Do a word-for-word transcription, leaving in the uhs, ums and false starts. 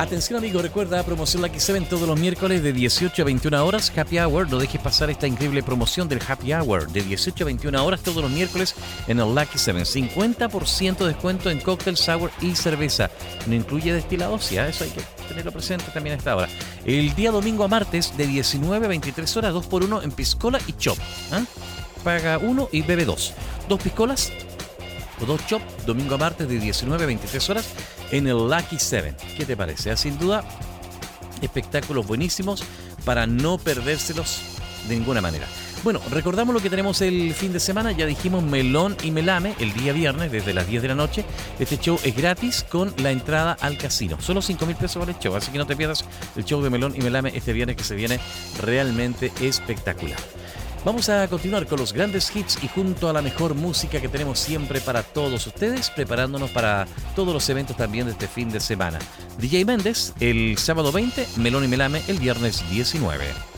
Atención amigo, recuerda promoción Lucky Seven todos los miércoles de dieciocho a veintiuna horas, Happy Hour. No dejes pasar esta increíble promoción del Happy Hour de dieciocho a veintiuna horas todos los miércoles en el Lucky Seven. cincuenta por ciento de descuento en cóctel, sour y cerveza. No incluye destilados, ¿sí? Eso hay que tenerlo presente también a esta hora. El día domingo a martes de diecinueve a veintitrés horas, dos por uno en piscola y chop. ¿eh? Paga uno y bebe dos. Dos piscolas o dos chop, domingo a martes de diecinueve a veintitrés horas en el Lucky Seven. ¿Qué te parece? Sin duda, espectáculos buenísimos para no perdérselos de ninguna manera. Bueno, recordamos lo que tenemos el fin de semana. Ya dijimos Melón y Melame el día viernes desde las diez de la noche. Este show es gratis con la entrada al casino. Solo cinco mil pesos vale el show, así que no te pierdas el show de Melón y Melame este viernes, que se viene realmente espectacular. Vamos a continuar con los grandes hits y junto a la mejor música que tenemos siempre para todos ustedes, preparándonos para todos los eventos también de este fin de semana. D J Méndez el sábado veinte, Melón y Melame el viernes diecinueve.